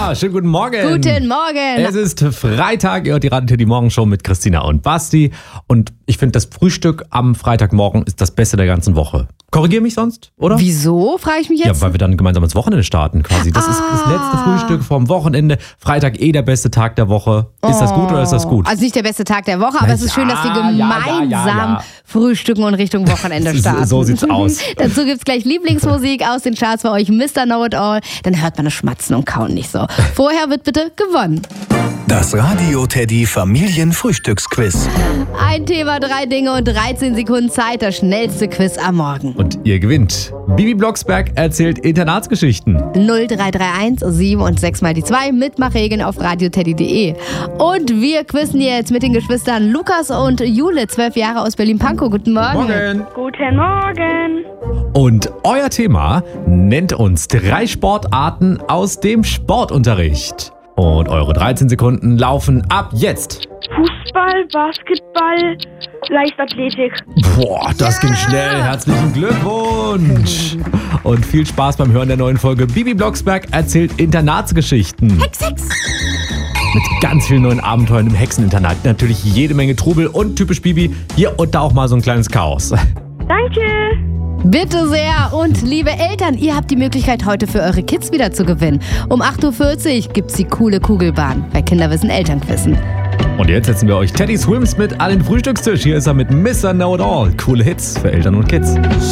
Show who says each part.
Speaker 1: Ja, schönen guten Morgen.
Speaker 2: Guten Morgen.
Speaker 1: Es ist Freitag, ihr hört die Radio Teddy Morgenshow mit Christina und Basti. Und ich finde, das Frühstück am Freitagmorgen ist das Beste der ganzen Woche. Korrigier mich sonst, oder?
Speaker 2: Wieso, frage ich mich jetzt?
Speaker 1: Ja, weil wir dann gemeinsam ins Wochenende starten quasi. Das ist das letzte Frühstück vom Wochenende. Freitag der beste Tag der Woche. Ist das gut oder ist das gut?
Speaker 2: Also nicht der beste Tag der Woche, aber es ist schön, dass wir gemeinsam frühstücken und Richtung Wochenende starten.
Speaker 1: So sieht's aus.
Speaker 2: Dazu gibt's gleich Lieblingsmusik aus den Charts für euch, Mr. Know-It-All. Dann hört man das Schmatzen und Kauen nicht so. Vorher wird bitte gewonnen.
Speaker 3: Das Radio Teddy Familienfrühstücksquiz.
Speaker 2: Ein Thema, 3 Dinge und 13 Sekunden Zeit. Das schnellste Quiz am Morgen.
Speaker 1: Und ihr gewinnt. Bibi Blocksberg erzählt Internatsgeschichten.
Speaker 2: 0331 7 und 6 mal die 2. Mitmachregeln auf radioteddy.de. Und wir quizzen jetzt mit den Geschwistern Lukas und Jule, 12 Jahre aus Berlin-Pankow. Guten Morgen.
Speaker 1: Morgen.
Speaker 4: Guten Morgen.
Speaker 1: Und euer Thema nennt uns 3 Sportarten aus dem Sportunterricht. Und eure 13 Sekunden laufen ab jetzt.
Speaker 4: Fußball, Basketball, Leichtathletik.
Speaker 1: Boah, das ging schnell. Herzlichen Glückwunsch. Und viel Spaß beim Hören der neuen Folge. Bibi Blocksberg erzählt Internatsgeschichten.
Speaker 2: Hex.
Speaker 1: Mit ganz vielen neuen Abenteuern im Hexeninternat. Natürlich jede Menge Trubel und typisch Bibi. Hier und da auch mal so ein kleines Chaos.
Speaker 4: Danke.
Speaker 2: Bitte sehr. Und liebe Eltern, ihr habt die Möglichkeit, heute für eure Kids wieder zu gewinnen. Um 8.40 Uhr gibt's die coole Kugelbahn bei Kinderwissen Elternquissen.
Speaker 1: Und jetzt setzen wir euch Teddy Swims mit an den Frühstückstisch. Hier ist er mit Mr. Know-It-All. Coole Hits für Eltern und Kids.